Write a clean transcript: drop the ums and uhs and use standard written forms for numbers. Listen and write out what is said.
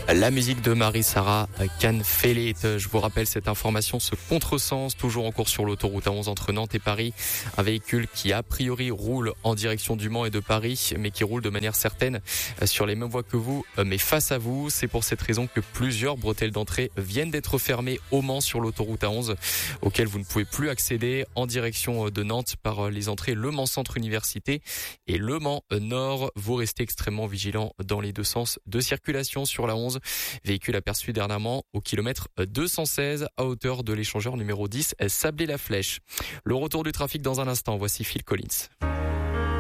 La musique de Marie-Sara Canfelet. Je vous rappelle cette information, ce contresens toujours en cours sur l'autoroute A11 entre Nantes et Paris. Un véhicule qui a priori roule en direction du Mans et de Paris, mais qui roule de manière certaine sur les mêmes voies que vous, mais face à vous. C'est pour cette raison que plusieurs bretelles d'entrée viennent d'être fermées au Mans sur l'autoroute A11, auquel vous ne pouvez plus accéder en direction de Nantes par les entrées Le Mans Centre Université et Le Mans Nord. Vous restez extrêmement vigilant dans les deux sens de circulation sur la 11. Véhicule aperçu dernièrement au kilomètre 216 à hauteur de l'échangeur numéro 10 Sablé-la-Flèche. Le retour du trafic dans un instant. Voici Phil Collins.